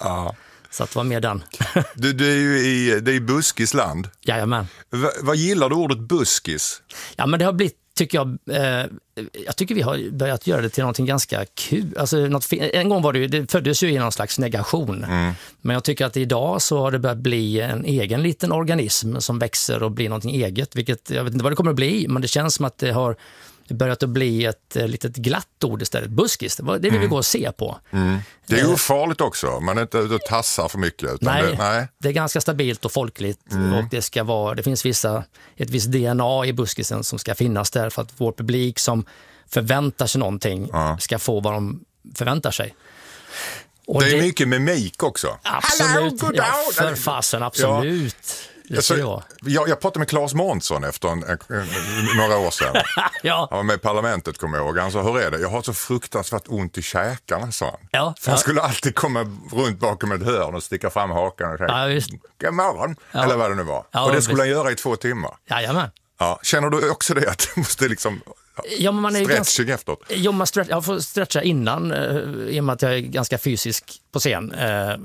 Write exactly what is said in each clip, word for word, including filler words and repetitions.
Ja. Så att det var mer den. Du, du är ju i, det är buskisland. Jajamän. Va, vad gillar du ordet buskis? Ja, men det har blivit, tycker jag, eh, jag tycker vi har börjat göra det till någonting ganska kul. Alltså, något, en gång var det ju, det föddes ju i någon slags negation. Mm. Men jag tycker att idag så har det börjat bli en egen liten organism som växer och blir någonting eget. Vilket, jag vet inte vad det kommer att bli, men det känns som att det har börjat att bli ett eh, litet glatt ord istället. Buskis, det, det vill mm. vi gå och se på. Mm. Det är ju farligt också, man är inte ute och tassar för mycket. Utan nej, det, nej, det är ganska stabilt och folkligt mm. och det ska vara, det finns vissa, ett visst D N A i buskisen som ska finnas där för att vår publik som förväntar sig någonting ja. ska få vad de förväntar sig. Och det är det, mycket mimik också. Absolut, Hello, ja, för fasen, absolut. Ja. Alltså, jag, jag pratade med Claes Månsson efter en, en, en, några år sedan. ja. Han var med i parlamentet, kommer jag ihåg. Han sa, hur är det? Jag har så fruktansvärt ont i käkarna, sa han. Ja, så han ja. skulle alltid komma runt bakom ett hörn och sticka fram hakan och säga, ja, god morgon, ja. eller vad det nu var. Ja, och det skulle visst. han göra i två timmar. Jajamän. Ja, känner du också det att du måste liksom ja, men man är stretching ganska, efteråt? Jo, man stretch, jag får stretcha innan uh, i och med att jag är ganska fysisk på scen. Uh,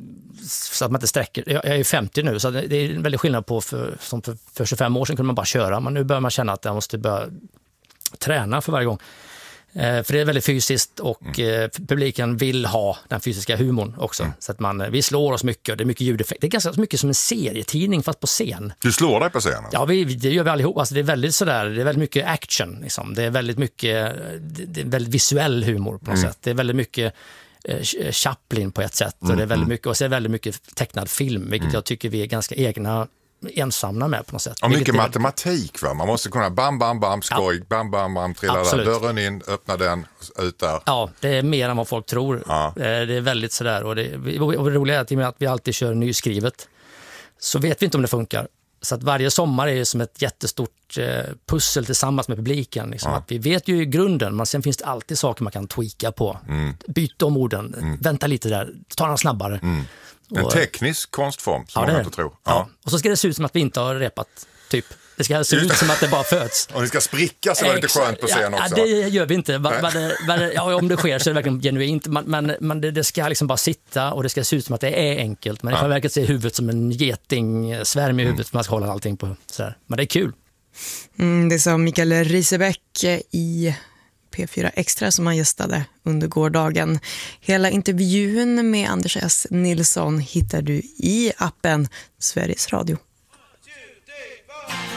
så att man inte sträcker. Jag, jag är femtio nu så det är en väldigt skillnad på för, som för, för tjugofem år sedan kunde man bara köra. Men nu börjar man känna att jag måste börja träna för varje gång. Uh, för det är väldigt fysiskt och mm. uh, publiken vill ha den fysiska humorn också. Mm. Så att man, vi slår oss mycket och det är mycket ljudeffekt. Det är ganska mycket som en serietidning fast på scen. Du slår dig på scenen? Ja, vi, det gör vi allihop. Alltså, det är väldigt sådär, det är väldigt mycket action. Liksom. Det är väldigt mycket, det är väldigt visuell humor på något mm. sätt. Det är väldigt mycket eh, Chaplin på ett sätt. Mm. Och det är väldigt mycket, och så är det väldigt mycket tecknad film, vilket mm. jag tycker vi är ganska egna ensamma med på något sätt. Och mycket matematik, va? Man måste kunna bam, bam, bam, skoj, ja. bam, bam, bam, trilla där, dörren in, öppna den, ut där. Ja, det är mer än vad folk tror. Ja. Det är väldigt sådär, och det, och det roliga är att, i och med att vi alltid kör nyskrivet så vet vi inte om det funkar. Så att varje sommar är som ett jättestort eh, pussel tillsammans med publiken. Liksom. Ja. Att vi vet ju i grunden, men sen finns det alltid saker man kan tweaka på. Mm. Byta om orden, mm. vänta lite där, ta den snabbare. Mm. En och, teknisk konstform som ja, man inte tror. Ja. Ja. Och så ska det se ut som att vi inte har repat, typ. Det ska se ut som att det bara föds. Och det ska spricka så var det lite skönt på scen ja, också. Ja, det gör vi inte. Men, men, ja, om det sker så är det verkligen genuint. Men, men, men det, det ska liksom bara sitta och det ska se ut som att det är enkelt. Men ja. i själva verket ser huvudet som en geting, svärm i huvudet, mm. man ska hålla allting på. Så men det är kul. Mm, det sa Mikael Risebäck i P fyra Extra som han gästade under gårdagen. Hela intervjun med Anders S. Nilsson hittar du i appen Sveriges Radio.